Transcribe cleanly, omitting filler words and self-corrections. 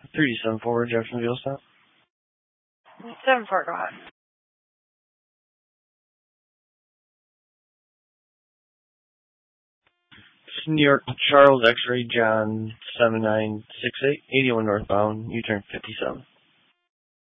374 forward, Jeffersonville stop. 7-4, go ahead. New York, Charles X-Ray, John 7968, 81 northbound, U-turn 57.